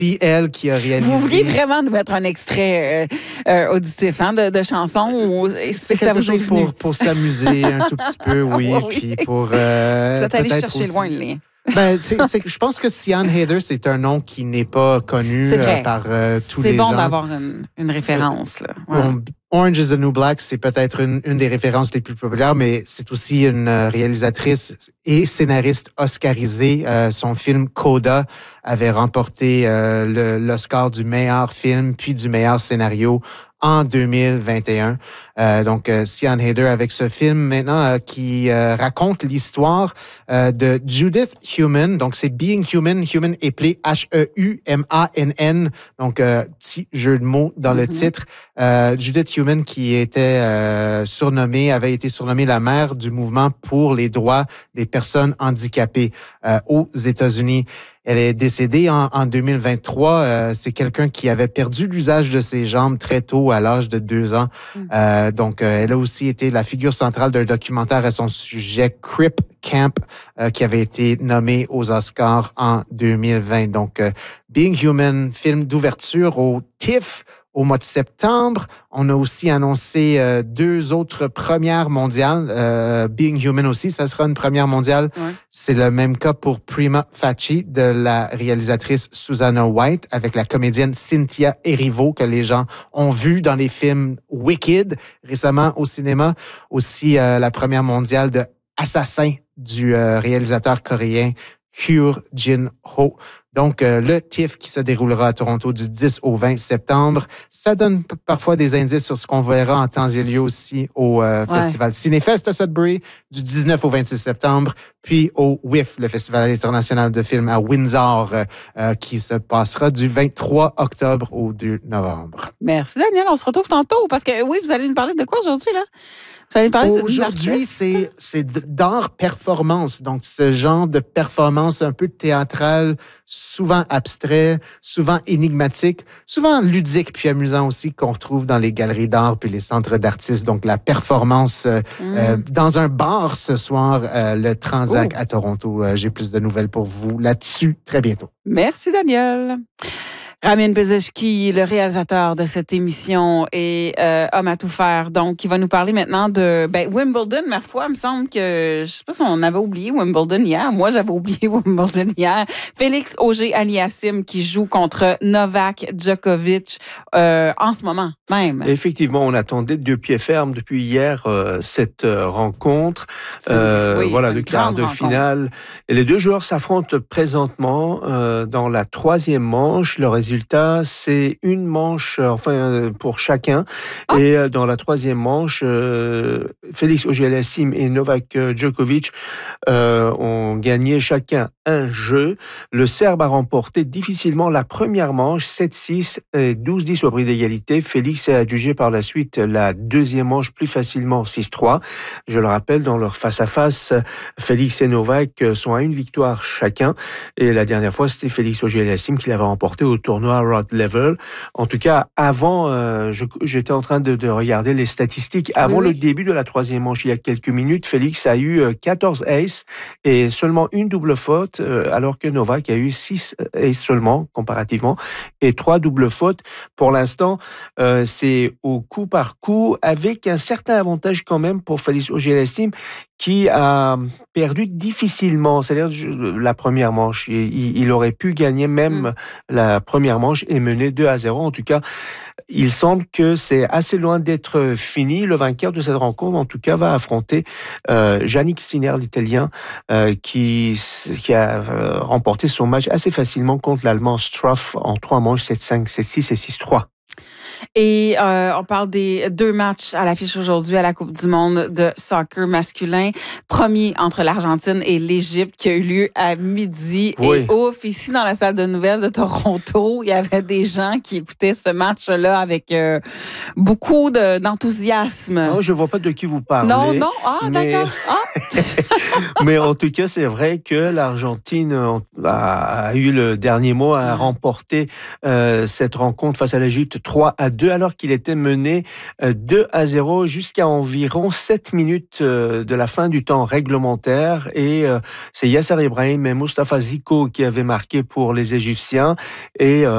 puis elle qui a réalisé... Vous vouliez vraiment nous mettre un extrait auditif de chansons? Ou c'est quelque chose pour s'amuser un tout petit peu, oui. Oui. Puis pour... Vous êtes allé chercher aussi... loin le lien. Je pense que Sian Heder, c'est un nom qui n'est pas connu par tous les gens. C'est bon d'avoir une référence. Là. Ouais. Orange is the New Black, c'est peut-être une des références les plus populaires, mais c'est aussi une réalisatrice et scénariste oscarisée. Son film Coda avait remporté l'Oscar du meilleur film puis du meilleur scénario en 2021. Donc, Sian Heder avec ce film maintenant qui raconte l'histoire de Judith Heumann. Donc, c'est Being Human. Human appelé H-E-U-M-A-N-N. Donc, petit jeu de mots dans le titre. Judith Heumann qui avait été surnommée la mère du mouvement pour les droits des personnes handicapées aux États-Unis. Elle est décédée en 2023. C'est quelqu'un qui avait perdu l'usage de ses jambes très tôt, à l'âge de 2 ans. Donc, elle a aussi été la figure centrale d'un documentaire à son sujet, Crip Camp, qui avait été nommé aux Oscars en 2020. Donc, Being Human, film d'ouverture au TIFF, au mois de septembre. On a aussi annoncé 2 autres premières mondiales. Being Human aussi, ça sera une première mondiale. Ouais. C'est le même cas pour Prima Facie de la réalisatrice Susanna White avec la comédienne Cynthia Erivo que les gens ont vu dans les films Wicked récemment au cinéma. Aussi la première mondiale de Assassin du réalisateur coréen Hyun Jin-ho. Donc, le TIFF qui se déroulera à Toronto du 10 au 20 septembre. Ça donne parfois des indices sur ce qu'on verra en temps et lieu aussi au Festival Cinéfest à Sudbury du 19 au 26 septembre, puis au WIF, le Festival international de films à Windsor, qui se passera du 23 octobre au 2 novembre. Merci, Daniel. On se retrouve tantôt parce que, oui, vous allez nous parler de quoi aujourd'hui, là? Aujourd'hui, c'est d'art performance. Donc, ce genre de performance un peu théâtrale, souvent abstrait, souvent énigmatique, souvent ludique puis amusant aussi qu'on retrouve dans les galeries d'art puis les centres d'artistes. Donc, la performance dans un bar ce soir, le Transac à Toronto. J'ai plus de nouvelles pour vous là-dessus très bientôt. Merci, Daniel. Ramin Bezeshki, le réalisateur de cette émission et homme à tout faire, donc qui va nous parler maintenant de Wimbledon. Ma foi, il me semble que, je sais pas si on avait oublié Wimbledon hier. Moi, j'avais oublié Wimbledon hier. Félix Auger-Aliassime qui joue contre Novak Djokovic en ce moment même. Effectivement, on attendait de pied ferme depuis hier cette rencontre. Le quart de finale. Et les 2 joueurs s'affrontent présentement dans la 3e manche. Le résultat, c'est une manche, pour chacun. Et dans la 3e manche, Félix Auger-Aliassime et Novak Djokovic ont gagné chacun un jeu. Le Serbe a remporté difficilement la première manche, 7-6 et 12-10 au prix d'égalité. Félix a adjugé par la suite la 2e manche plus facilement, 6-3. Je le rappelle, dans leur face-à-face, Félix et Novak sont à une victoire chacun. Et la dernière fois, c'était Félix Auger-Aliassime qui l'avait remporté au tournoi Rod Level. En tout cas, avant, j'étais en train de regarder les statistiques. Avant le début de la 3e manche, il y a quelques minutes, Félix a eu 14 aces et seulement une double faute, alors que Novak a eu 6 aces seulement, comparativement, et 3 doubles fautes. Pour l'instant, c'est au coup par coup, avec un certain avantage quand même pour Félix Auger-Aliassime, qui a perdu difficilement, c'est-à-dire la première manche. Il aurait pu gagner même la première manche et mener 2-0. En tout cas, il semble que c'est assez loin d'être fini. Le vainqueur de cette rencontre, en tout cas, va affronter Jannik Sinner, l'Italien, qui a remporté son match assez facilement contre l'Allemand Struff en 3 manches, 7-5, 7-6 et 6-3. Et on parle des 2 matchs à l'affiche aujourd'hui à la Coupe du monde de soccer masculin. Premier entre l'Argentine et l'Égypte qui a eu lieu à midi. Et ici dans la salle de nouvelles de Toronto, il y avait des gens qui écoutaient ce match-là avec beaucoup d'enthousiasme. Non, je ne vois pas de qui vous parlez. Non. D'accord. Mais en tout cas, c'est vrai que l'Argentine a eu le dernier mot, a remporté cette rencontre face à l'Égypte 3-2, alors qu'il était mené 2-0 jusqu'à environ 7 minutes de la fin du temps réglementaire. Et c'est Yasser Ibrahim et Moustapha Ziko qui avaient marqué pour les Égyptiens. Et